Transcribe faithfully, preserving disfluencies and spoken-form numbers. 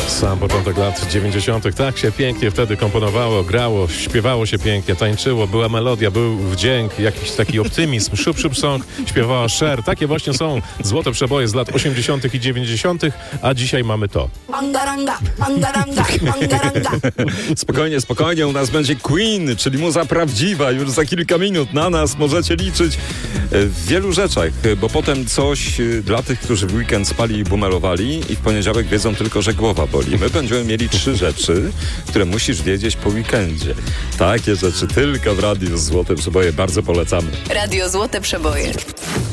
Sam początek lat dziewięćdziesiątych. Tak się pięknie wtedy komponowało, grało, śpiewało się pięknie, tańczyło, była melodia, był wdzięk, jakiś taki optymizm. Szup, szup song, śpiewała Cher. Takie właśnie są złote przeboje z lat osiemdziesiątych i dziewięćdziesiątych, a dzisiaj mamy to. Spokojnie, spokojnie, u nas będzie Queen, czyli muza prawdziwa. Już za kilka minut na nas możecie liczyć w wielu rzeczach, bo potem coś dla tych, którzy w weekend spali i bumelowali i w poniedziałek wiedzą tylko, że głowa boli. My będziemy mieli trzy rzeczy, które musisz wiedzieć po weekendzie. Takie rzeczy tylko w Radiu Złote Przeboje bardzo polecamy. Radio Złote Przeboje.